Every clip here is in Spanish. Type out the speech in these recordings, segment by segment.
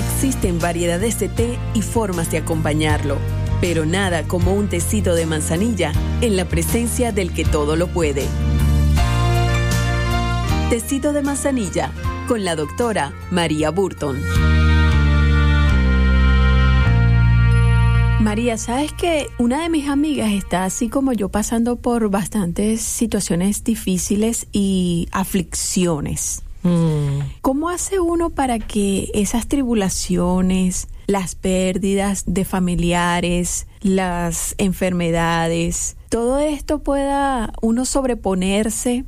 Existen variedades de té y formas de acompañarlo, pero nada como un tecito de manzanilla en la presencia del que todo lo puede. Tecito de manzanilla con la doctora María Burton. María, ¿sabes que una de mis amigas está así como yo pasando por bastantes situaciones difíciles y aflicciones? ¿Cómo hace uno para que esas tribulaciones, las pérdidas de familiares, las enfermedades, todo esto pueda uno sobreponerse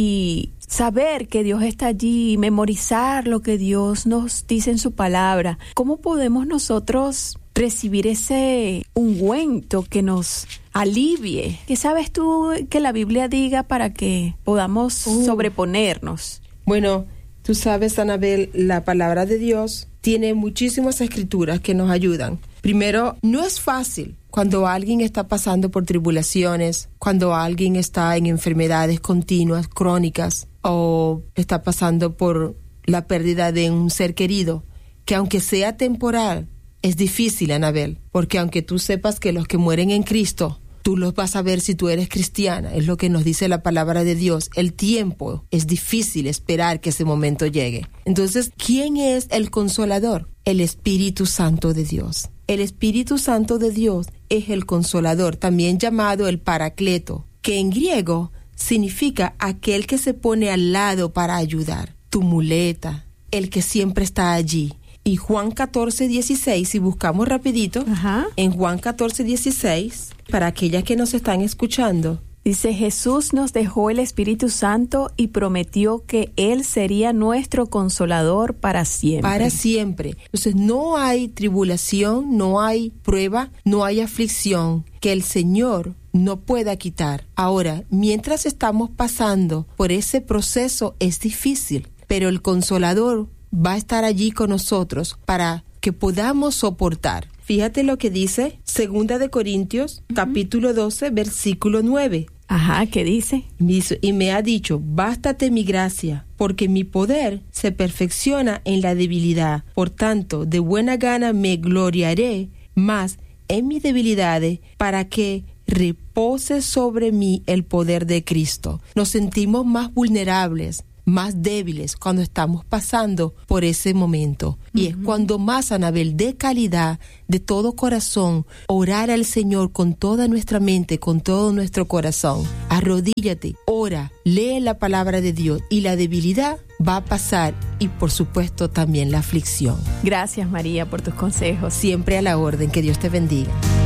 y saber que Dios está allí, memorizar lo que Dios nos dice en su palabra? ¿Cómo podemos nosotros recibir ese ungüento que nos alivie? ¿Qué sabes tú que la Biblia diga para que podamos sobreponernos? Bueno, tú sabes, Anabel, la palabra de Dios tiene muchísimas escrituras que nos ayudan. Primero, no es fácil cuando alguien está pasando por tribulaciones, cuando alguien está en enfermedades continuas, crónicas, o está pasando por la pérdida de un ser querido, que aunque sea temporal, es difícil, Anabel, porque aunque tú sepas que los que mueren en Cristo, tú los vas a ver si tú eres cristiana, es lo que nos dice la palabra de Dios. El tiempo es difícil esperar que ese momento llegue. Entonces, ¿quién es el consolador? El Espíritu Santo de Dios. El Espíritu Santo de Dios es el consolador, también llamado el Paracleto, que en griego significa aquel que se pone al lado para ayudar, tu muleta, el que siempre está allí. Y Juan 14:16, si buscamos rapidito, en Juan 14:16, para aquellas que nos están escuchando, dice: Jesús nos dejó el Espíritu Santo y prometió que Él sería nuestro consolador para siempre. Para siempre. Entonces no hay tribulación, no hay prueba, no hay aflicción que el Señor no pueda quitar. Ahora, mientras estamos pasando por ese proceso es difícil, pero el consolador va a estar allí con nosotros para que podamos soportar. Fíjate lo que dice 2 de Corintios, capítulo 12, versículo 9. ¿Qué dice? Y me ha dicho: bástate mi gracia, porque mi poder se perfecciona en la debilidad. Por tanto, de buena gana me gloriaré más en mis debilidades, para que repose sobre mí el poder de Cristo. Nos sentimos más vulnerables, más débiles cuando estamos pasando por ese momento. Y es cuando más, Anabel, de calidad, de todo corazón, orar al Señor con toda nuestra mente, con todo nuestro corazón. Arrodíllate, ora, lee la palabra de Dios y la debilidad va a pasar, y por supuesto también la aflicción. Gracias, María, por tus consejos. Siempre a la orden. Que Dios te bendiga.